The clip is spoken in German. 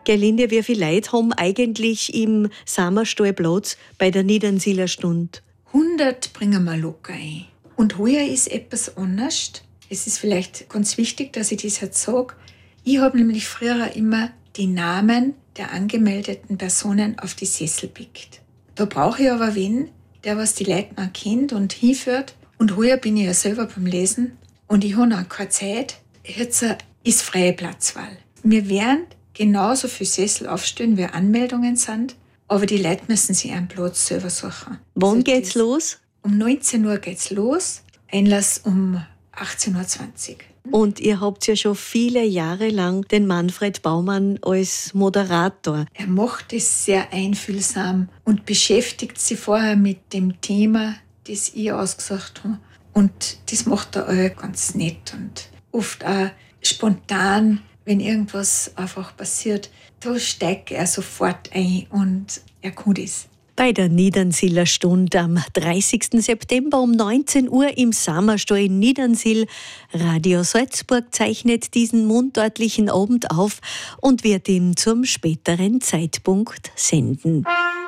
Gerlinde, wie viele Leute haben eigentlich im Sommerstall Platz bei der Niedernsiler Stunde? 100 bringen wir locker ein. Und heuer ist etwas anders. Es ist vielleicht ganz wichtig, dass ich das jetzt sage. Ich habe nämlich früher immer die Namen der angemeldeten Personen auf die Sessel gepickt. Da brauche ich aber wen, der was die Leute noch kennt und hinführt. Und heuer bin ich ja selber beim Lesen und ich habe noch keine Zeit. Jetzt ist freie Platzwahl. Wir werden genauso viele Sessel aufstellen, wie Anmeldungen sind, aber die Leute müssen sich einen Platz selber suchen. Wann geht's los? Um 19 Uhr geht's los, Einlass um 18.20 Uhr. Und ihr habt ja schon viele Jahre lang den Manfred Baumann als Moderator. Er macht es sehr einfühlsam und beschäftigt sich vorher mit dem Thema, das ich ausgesucht habe. Und das macht er auch ganz nett und oft auch spontan, wenn irgendwas einfach passiert. Da steigt er sofort ein und er kann das. Bei der Niedernsiler Stunde am 30. September um 19 Uhr im Sommerstall in Niedernsill. Radio Salzburg zeichnet diesen mundortlichen Abend auf und wird ihn zum späteren Zeitpunkt senden.